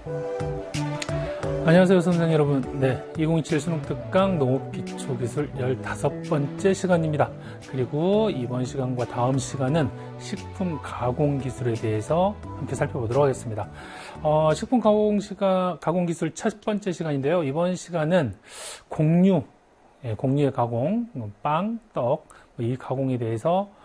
안녕하세요, 선생님 여러분. 네, 2027 수능특강 농업기초기술 15번째 시간입니다. 그리고 이번 시간과 다음 시간은 식품 가공기술에 대해서 함께 살펴보도록 하겠습니다. 식품 가공기술 첫 번째 시간인데요. 이번 시간은 공유의 가공, 빵, 떡, 이 가공에 대해서